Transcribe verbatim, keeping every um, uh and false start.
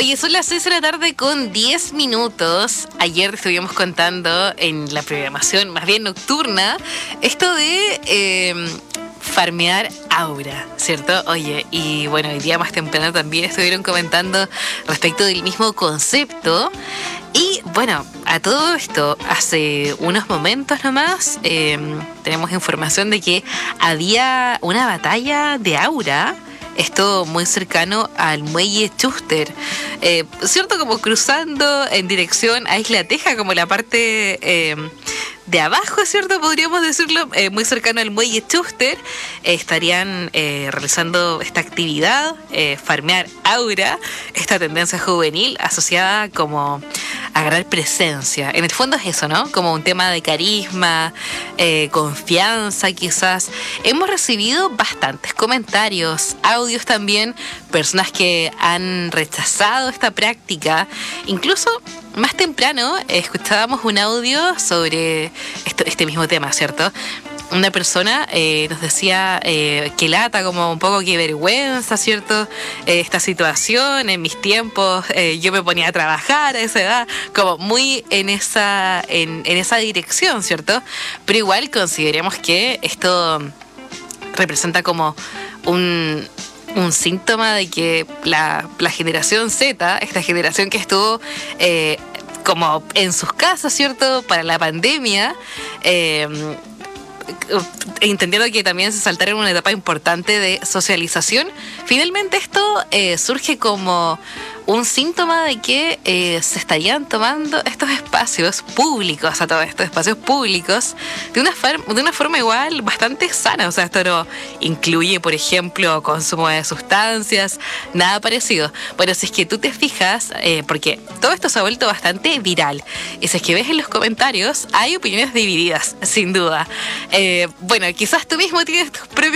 Oye, son las seis de la tarde con diez minutos. Ayer estuvimos contando en la programación, más bien nocturna, esto de eh, farmear aura, ¿cierto? Oye, y bueno, hoy día más temprano también estuvieron comentando respecto del mismo concepto. Y bueno, a todo esto, hace unos momentos nomás, eh, tenemos información de que había una batalla de aura. Esto muy cercano al muelle Schuster, eh, ¿cierto? Como cruzando en dirección a Isla Teja, como la parte eh, de abajo, ¿cierto? Podríamos decirlo, eh, muy cercano al muelle Schuster. Eh, estarían eh, realizando esta actividad, eh, farmear aura, esta tendencia juvenil asociada como a ganar presencia. En el fondo es eso, ¿no? Como un tema de carisma, eh, confianza quizás. Hemos recibido bastantes comentarios, audios también, personas que han rechazado esta práctica. Incluso más temprano eh, escuchábamos un audio sobre esto, este mismo tema, ¿cierto? Una persona eh, nos decía eh, que lata, como un poco que vergüenza, ¿cierto? Eh, esta situación, en mis tiempos eh, yo me ponía a trabajar a esa edad, como muy en esa, en, en esa dirección, ¿cierto? Pero igual consideremos que esto representa como un... un síntoma de que la, la generación Z, esta generación que estuvo eh, como en sus casas, ¿cierto? Para la pandemia, eh, entendiendo que también se saltaron una etapa importante de socialización, finalmente esto eh, surge como un síntoma de que eh, se estarían tomando estos espacios públicos, a todos estos espacios públicos, de una, far- de una forma igual bastante sana. O sea, esto no incluye, por ejemplo, consumo de sustancias, nada parecido. Bueno, si es que tú te fijas, eh, porque todo esto se ha vuelto bastante viral, y si es que ves en los comentarios, hay opiniones divididas, sin duda. Eh, bueno, quizás tú mismo tienes tus propios